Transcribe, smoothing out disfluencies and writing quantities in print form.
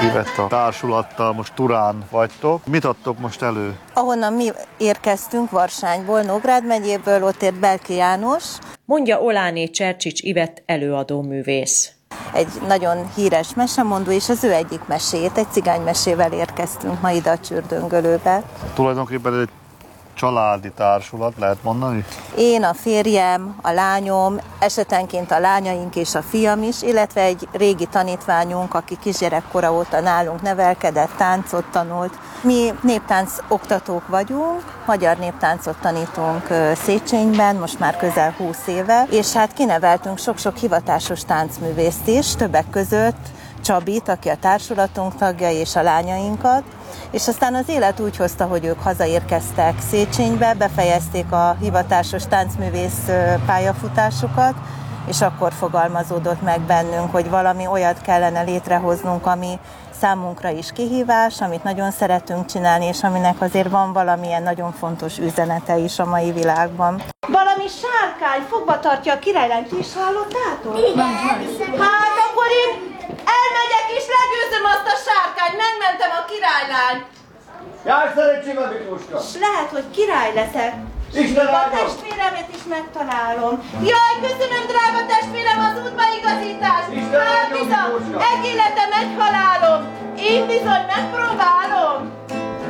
Ivetta társulattal most Turán vagytok. Mit adtok most elő? Ahonnan mi érkeztünk, Varsányból, Nógrád megyéből, ott ért Belki János. Mondja Oláné Csercsics Ivett előadóművész. Egy nagyon híres mesemondó, és az ő egyik mesét, egy cigánymesével érkeztünk ma ide a Csürdöngölőbe. Tulajdonképpen egy családi társulat, lehet mondani? Én, a férjem, a lányom, esetenként a lányaink és a fiam is, illetve egy régi tanítványunk, aki kisgyerekkora óta nálunk nevelkedett, táncot tanult. Mi néptánc oktatók vagyunk, magyar néptáncot tanítunk Széchenyben, most már közel 20 éve, és hát kineveltünk sok-sok hivatásos táncművészt is, többek között Csabit, aki a társulatunk tagja, és a lányainkat, és aztán az élet úgy hozta, hogy ők hazaérkeztek Széchenybe, befejezték a hivatásos táncművész pályafutásukat, és akkor fogalmazódott meg bennünk, hogy valami olyat kellene létrehoznunk, ami számunkra is kihívás, amit nagyon szeretünk csinálni, és aminek azért van valamilyen nagyon fontos üzenete is a mai világban. Valami sárkány fogva tartja a királylányt, ti is hallottátok? Igen. Hát akkor én elmegyek és legyőzöm azt a sárkányt, megmentem a királylányt. Járj szerencsém, Miklóska! És lehet, hogy király leszek. A testvéremet is megtalálom. Jaj, köszönöm, drága testvérem, az útbaigazítást! Hát bizony, egy életem, egy halálom. Én bizony megpróbálom.